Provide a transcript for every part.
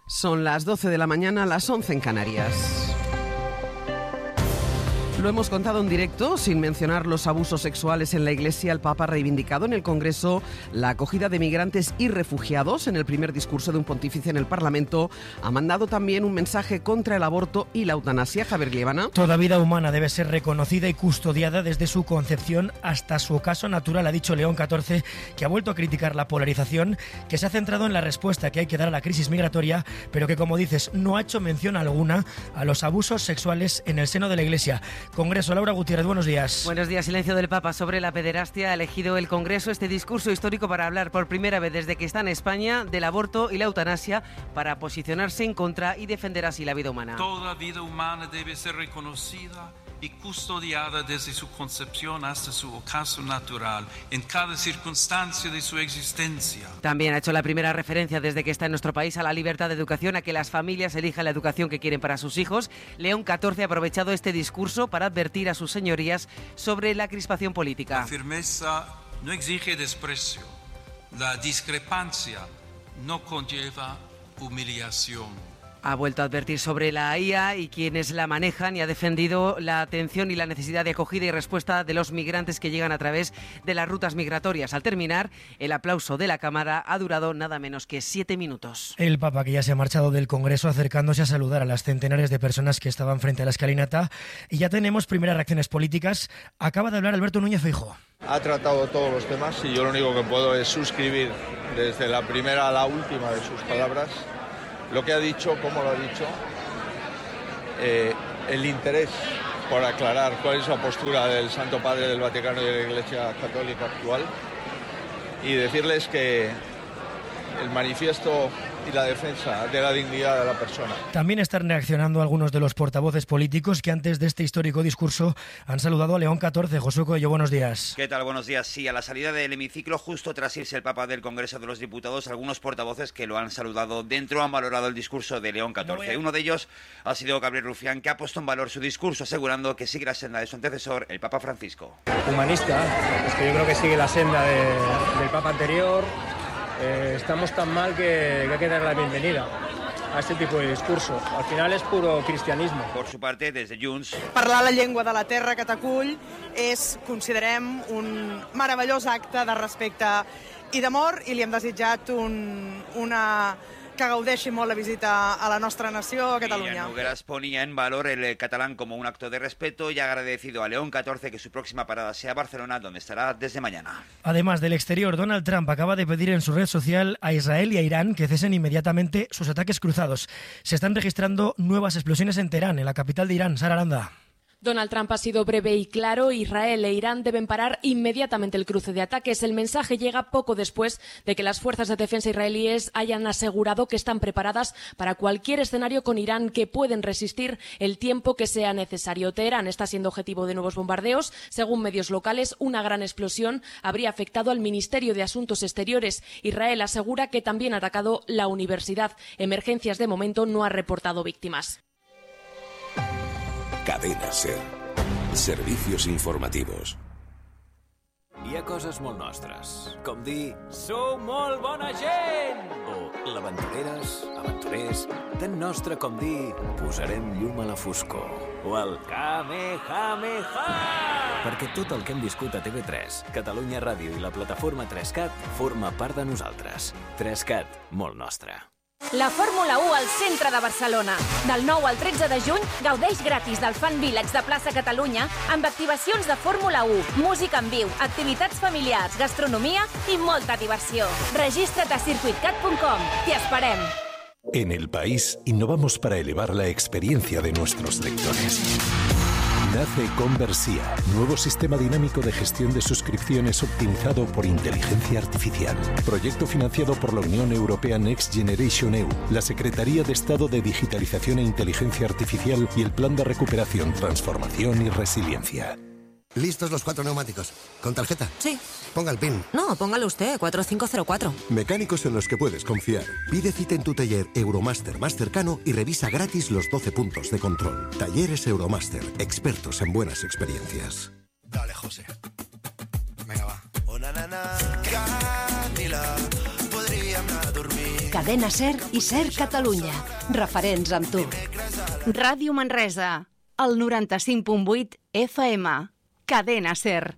Son las 12 de la mañana, las 11 en Canarias. Lo hemos contado en directo, sin mencionar los abusos sexuales en la Iglesia. El Papa ha reivindicado en el Congreso la acogida de migrantes y refugiados. En el primer discurso de un pontífice en el Parlamento ha mandado también un mensaje contra el aborto y la eutanasia. Javier Liébana. Toda vida humana debe ser reconocida y custodiada desde su concepción hasta su ocaso natural, ha dicho León XIV, que ha vuelto a criticar la polarización, que se ha centrado en la respuesta que hay que dar a la crisis migratoria, pero que, como dices, no ha hecho mención alguna a los abusos sexuales en el seno de la Iglesia. Congreso, Laura Gutiérrez, buenos días. Buenos días. Silencio del Papa sobre la pederastia. Ha elegido el Congreso este discurso histórico para hablar por primera vez desde que está en España del aborto y la eutanasia, para posicionarse en contra y defender así la vida humana. Toda vida humana debe ser reconocida y custodiada desde su concepción hasta su ocaso natural, en cada circunstancia de su existencia. También ha hecho la primera referencia desde que está en nuestro país a la libertad de educación, a que las familias elijan la educación que quieren para sus hijos. León XIV ha aprovechado este discurso para advertir a sus señorías sobre la crispación política. La firmeza no exige desprecio. La discrepancia no conlleva humillación. Ha vuelto a advertir sobre la IA y quienes la manejan, y ha defendido la atención y la necesidad de acogida y respuesta de los migrantes que llegan a través de las rutas migratorias. Al terminar, el aplauso de la Cámara ha durado nada menos que 7 minutos. El Papa, que ya se ha marchado del Congreso, acercándose a saludar a las centenares de personas que estaban frente a la escalinata. Y ya tenemos primeras reacciones políticas. Acaba de hablar Alberto Núñez Feijóo. Ha tratado todos los temas y yo lo único que puedo es suscribir desde la primera a la última de sus palabras. Lo que ha dicho, cómo lo ha dicho, el interés por aclarar cuál es la postura del Santo Padre del Vaticano y de la Iglesia Católica actual, y decirles que el manifiesto y la defensa de la dignidad de la persona. También están reaccionando algunos de los portavoces políticos que antes de este histórico discurso han saludado a León XIV. Josué Coello, buenos días. ¿Qué tal? Buenos días. Sí, a la salida del hemiciclo, justo tras irse el Papa del Congreso de los Diputados, algunos portavoces que lo han saludado dentro han valorado el discurso de León XIV. Uno de ellos ha sido Gabriel Rufián, que ha puesto en valor su discurso, asegurando que sigue la senda de su antecesor, el Papa Francisco. Humanista, es que yo creo que sigue la senda del Papa anterior. Estamos tan mal que hay que dar la bienvenida a este tipo de discurso. Al final és puro cristianisme. Por su parte, desde Junts... Parlar la llengua de la terra que t'acull és, considerem, un meravellós acte de respecte i d'amor, i li hem desitjat que gaudeixi molt la visita a la nostra nació, a Cataluña. Miriam Nogueras ponía en valor el catalán como un acto de respeto y ha agradecido a León XIV que su próxima parada sea Barcelona, donde estará desde mañana. Además del exterior, Donald Trump acaba de pedir en su red social a Israel y a Irán que cesen inmediatamente sus ataques cruzados. Se están registrando nuevas explosiones en Teherán, en la capital de Irán. Sara Aranda. Donald Trump ha sido breve y claro. Israel e Irán deben parar inmediatamente el cruce de ataques. El mensaje llega poco después de que las fuerzas de defensa israelíes hayan asegurado que están preparadas para cualquier escenario con Irán, que pueden resistir el tiempo que sea necesario. Teherán está siendo objetivo de nuevos bombardeos. Según medios locales, una gran explosión habría afectado al Ministerio de Asuntos Exteriores. Israel asegura que también ha atacado la universidad. Emergencias de momento no ha reportado víctimas. Cadena SER. Servicios informativos. Hi ha coses molt nostres, com dir «Sou molt bona gent!» o «L'aventureres, aventurers», tan nostre com dir «Posarem llum a la foscor» o el «Kamehameha!» Perquè tot el que hem viscut a TV3, Catalunya Ràdio i la plataforma 3CAT forma part de nosaltres. 3CAT, molt nostre. La Fórmula 1 al centre de Barcelona. Del 9 al 13 de juny, gaudeix gratis del Fan Village de Plaça Catalunya amb activacions de Fórmula 1, música en viu, activitats familiars, gastronomia i molta diversió. Registra't a circuitcat.com. T'hi esperem. En El País innovamos para elevar la experiencia de nuestros lectores. Nace Conversia, nuevo sistema dinámico de gestión de suscripciones optimizado por inteligencia artificial. Proyecto financiado por la Unión Europea Next Generation EU, la Secretaría de Estado de Digitalización e Inteligencia Artificial y el Plan de Recuperación, Transformación y Resiliencia. ¿Listos los 4 neumáticos? ¿Con tarjeta? Sí. Ponga el PIN. No, póngalo usted, 4504. Mecánicos en los que puedes confiar. Pide cita en tu taller Euromaster más cercano y revisa gratis los 12 puntos de control. Talleres Euromaster, expertos en buenas experiencias. Dale, José. Venga, va. Oh, na, na, na. Camila, podríem anar a dormir. Cadena SER i SER Catalunya. Referents amb tu. Ràdio Manresa, el 95.8 FM. Cadena SER.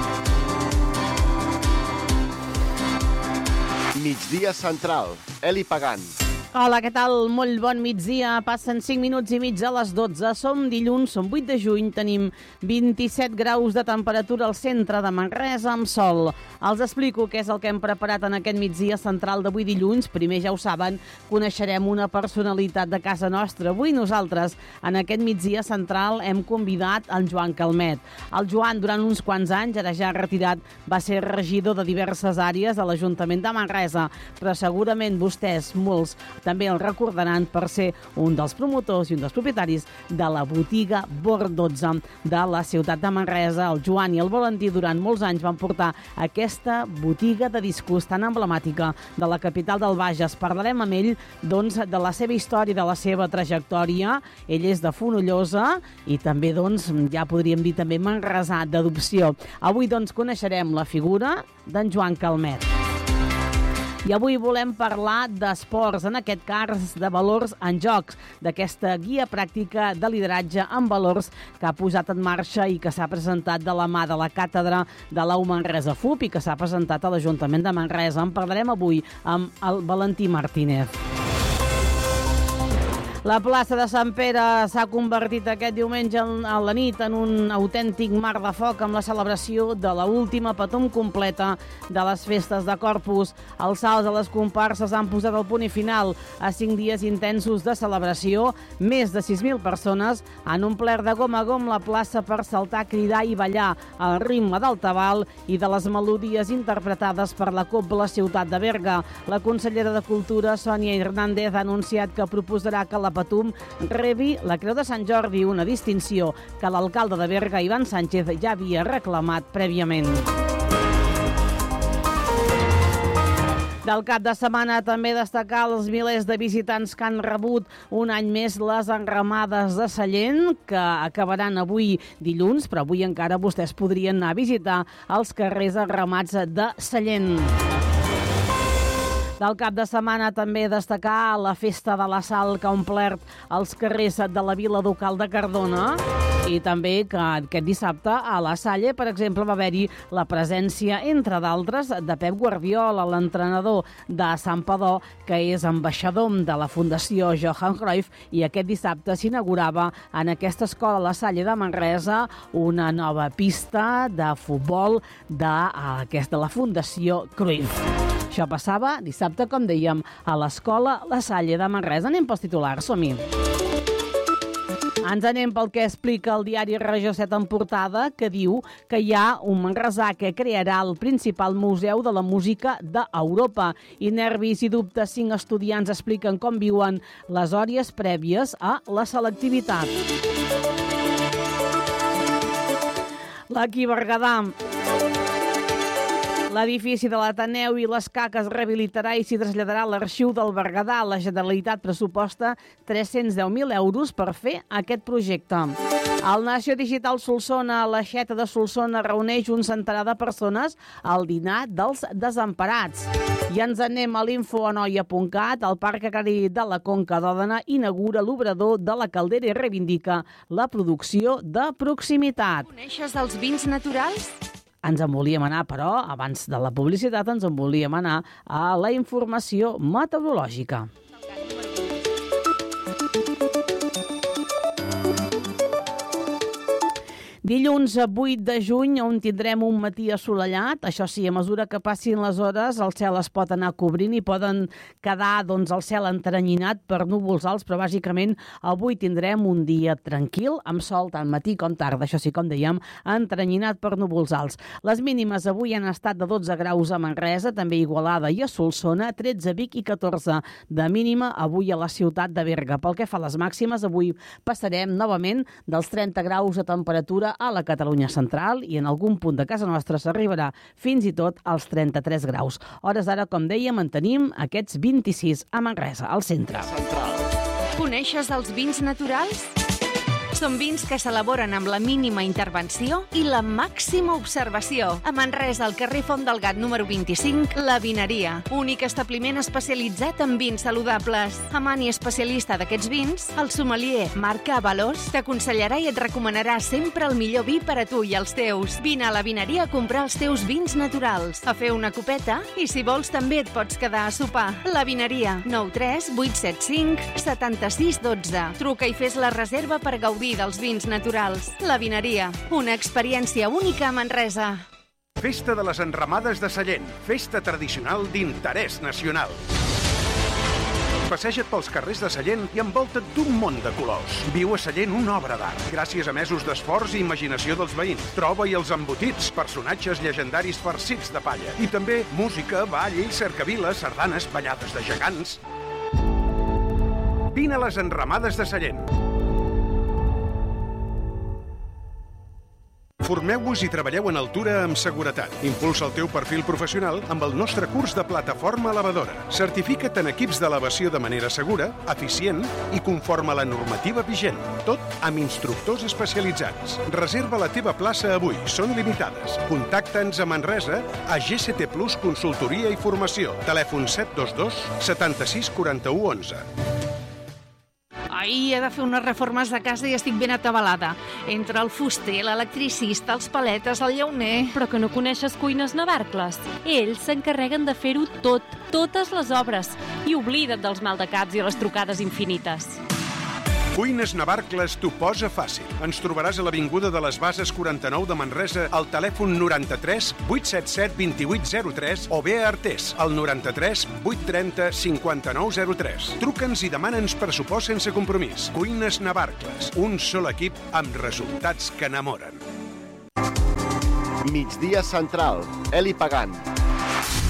Migdia Central, Eli Pagant. Hola, què tal? Molt bon migdia. Passen 5 minuts i mig a les 12. Som dilluns, som 8 de juny, tenim 27 graus de temperatura al centre de Manresa amb sol. Els explico què és el que hem preparat en aquest migdia central d'avui dilluns. Primer, ja ho saben, coneixerem una personalitat de casa nostra. Avui nosaltres, en aquest migdia central, hem convidat el Joan Calmet. El Joan, durant uns quants anys, ara ja retirat, va ser regidor de diverses àrees de l'Ajuntament de Manresa, però segurament vostès, molts, també el recordaran per ser un dels promotors i un dels propietaris de la botiga Bord 12 de la ciutat de Manresa. El Joan i el Valentí durant molts anys van portar aquesta botiga de discos tan emblemàtica de la capital del Bages. Parlarem amb ell doncs, de la seva història, de la seva trajectòria. Ell és de Fonollosa i també, doncs, ja podríem dir també manresà d'adopció. Avui doncs, coneixerem la figura d'en Joan Calmet. I avui volem parlar d'esports, en aquest cas de valors en jocs, d'aquesta guia pràctica de lideratge en valors que ha posat en marxa i que s'ha presentat de la mà de la càtedra de la Manresa FUP i que s'ha presentat a l'Ajuntament de Manresa. En parlarem avui amb el Valentí Martínez. La plaça de Sant Pere s'ha convertit aquest diumenge a la nit en un autèntic mar de foc amb la celebració de l'última patum completa de les festes de Corpus. Els salts a les comparses han posat el punt i final a 5 dies intensos de celebració. Més de 6.000 persones han omplert de gom a gom la plaça per saltar, cridar i ballar al ritme del tabal i de les melodies interpretades per la Cobla Ciutat de Berga. La consellera de Cultura, Sònia Hernández, ha anunciat que proposarà que la Patum rebi la Creu de Sant Jordi, una distinció que l'alcalde de Berga, Ivan Sánchez, ja havia reclamat prèviament. Del cap de setmana també destacar els milers de visitants que han rebut un any més les enramades de Sallent, que acabaran avui dilluns, però avui encara vostès podrien anar a visitar els carrers enramats de Sallent. Del cap de setmana també destacar la Festa de la Sal que ha omplert els carrers de la Vila Ducal de Cardona i també que aquest dissabte a la Salle, per exemple, va haver-hi la presència, entre d'altres, de Pep Guardiola, l'entrenador de Santpedor, que és ambaixador de la Fundació Johan Cruyff, i aquest dissabte s'inaugurava en aquesta escola a la Salle de Manresa una nova pista de futbol de la Fundació Cruyff. Això passava dissabte, com dèiem, a l'escola La Salle de Manresa. Anem pels titulars, som-hi. Ens anem pel que explica el diari Regió 7 en portada, que diu que hi ha un manresà que crearà el principal museu de la música d'Europa. I nervis i dubtes, 5 estudiants expliquen com viuen les hores prèvies a la selectivitat. L'Aqui Berguedà. L'edifici de l'Ateneu i l'Escac es rehabilitarà i s'hi traslladarà l'Arxiu del Berguedà. La Generalitat pressuposta 310.000 euros per fer aquest projecte. El Nació Digital Solsona, a l'Aixeta de Solsona, reuneix un centenar de persones al dinar dels desemparats. I ens anem a l'infoanoia.cat. El Parc Agrari de la Conca d'Òdena inaugura l'obrador de la Caldera i reivindica la producció de proximitat. Coneixes els vins naturals? Ens en volíem anar, però, abans de la publicitat, ens en volíem anar a la informació meteorològica. Dilluns 8 de juny, on tindrem un matí assolellat. Això sí, a mesura que passin les hores, el cel es pot anar cobrint i poden quedar el cel enteranyinat per núvols alts, però bàsicament avui tindrem un dia tranquil, amb sol tant matí com tarda. Això sí, com dèiem, enteranyinat per núvols alts. Les mínimes avui han estat de 12 graus a Manresa, també a Igualada i a Solsona, 13 a Vic i 14 de mínima avui a la ciutat de Berga. Pel que fa a les màximes, avui passarem novament dels 30 graus de temperatura a la Catalunya central i en algun punt de casa nostra s'arribarà fins i tot als 33 graus. Hores d'ara, com dèiem, en tenim aquests 26 a Manresa, al centre. Coneixes els vins naturals? Són vins que s'elaboren amb la mínima intervenció i la màxima observació. A Manresa, al carrer Font del Gat número 25, La Vineria, únic establiment especialitzat en vins saludables. Amant i especialista d'aquests vins, el sommelier Marc Avalos t'aconsellarà i et recomanarà sempre el millor vi per a tu i els teus. Vine a La Vineria a comprar els teus vins naturals, a fer una copeta i, si vols, també et pots quedar a sopar. La Vineria, 93 875 76 12. Truca i fes la reserva per gaudir dels vins naturals. La Vineria, una experiència única a Manresa. Festa de les Enramades de Sallent, festa tradicional d'interès nacional. Passeja't pels carrers de Sallent i envolta't d'un món de colors. Viu a Sallent una obra d'art, gràcies a mesos d'esforç i imaginació dels veïns. Troba-hi els embotits, personatges llegendaris farcits de palla. I també música, ball, cercaviles, sardanes, ballades de gegants. Vine a les Enramades de Sallent. Formeu-vos i treballeu en altura amb seguretat. Impulsa el teu perfil professional amb el nostre curs de plataforma elevadora. Certifica't en equips d'elevació de manera segura, eficient i conforme a la normativa vigent. Tot amb instructors especialitzats. Reserva la teva plaça avui. Són limitades. Contacta'ns a Manresa a GCT Plus Consultoria i Formació. Telèfon 722 76 41 11. Ai, he de fer unes reformes de casa i estic ben atabalada. Entre el fuster, l'electricista, els paletes, el llauner... Però que no coneixes Cuines Navarcles? Ells s'encarreguen de fer-ho tot, totes les obres. I oblida't dels maldecaps i les trucades infinites. Cuines Navarcles t'ho posa fàcil. Ens trobaràs a l'Avinguda de les Bases 49 de Manresa al telèfon 93 877 2803 o bé a Artés al 93 830 5903. Truca'ns i demana'ns pressupost sense compromís. Cuines Navarcles, un sol equip amb resultats que enamoren. Migdia Central, Eli Pagant.